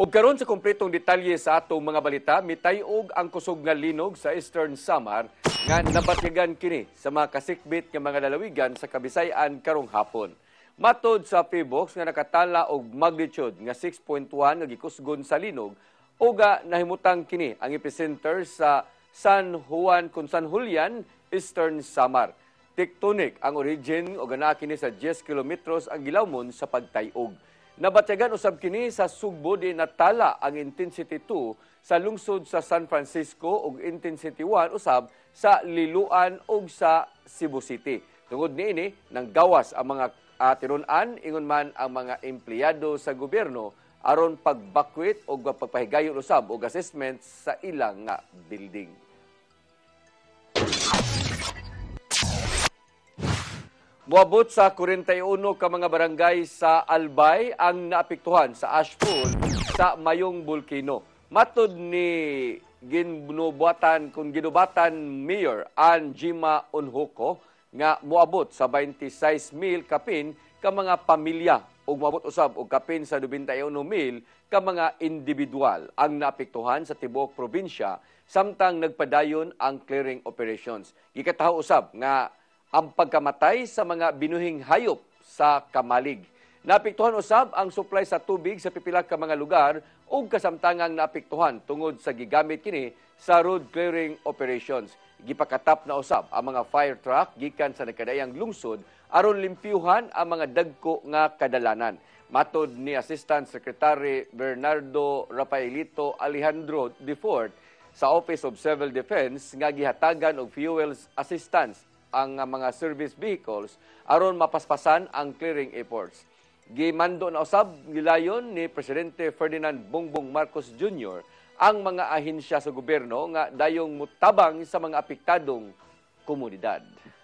Ug karon sa kompletong detalye sa atong mga balita, mitay-og ang kusog nga linog sa Eastern Samar nga nabatyagan kini sa mga kasikbit nga mga lalawigan sa Kabisayan karong hapon. Matod sa PBOX nga nakatala og magnitude nga 6.1 nga gikusgon sa linog, uga nahimutang kini ang epicenter sa San Juan con San Julian, Eastern Samar. Tectonic ang origin o gana kini sa 10 kilometros ang gilawmon sa pagtay-og. Nabatyagan usab kini sa Sugbo di natala ang intensity 2 sa lungsod sa San Francisco ug intensity 1 usab sa Liloan ug sa Cebu City. Tungod niini nanggawas ang mga tinun-an ingon man ang mga empleyado sa gobyerno aron pagbakwit o pagpahigayon usab og assessment sa ilang building. Moabot sa 41 ka mga barangay sa Albay ang naapektuhan sa ashfall sa mayong bulkino. Matod ni ginubatan Mayor Anjima Unhuko nga moabot sa 26,000 kapin ka mga pamilya ug moabot usab og kapin sa 21,000 ka mga individual ang naapektuhan sa tibuok probinsya samtang nagpadayon ang clearing operations. Gikataho usab nga ang pagkamatay sa mga binuhing hayop sa Kamalig. Naapektuhan usab ang supply sa tubig sa pipila ka mga lugar ug kasamtangang naapektuhan tungod sa gigamit kini sa road clearing operations. Gipakatap na usab ang mga fire truck gikan sa nagkadayang lungsod aron limpyuhan ang mga dagko nga kadalanan. Matod ni Assistant Secretary Bernardo Rafaelito Alejandro Defort sa Office of Civil Defense nga gihatagan og fuel assistance ang mga service vehicles aron mapaspasan ang clearing efforts. Gimando na usab gilayon ni Presidente Ferdinand Bongbong Marcos Jr. ang mga ahensya sa gobyerno nga dayong mutabang sa mga apektadong komunidad.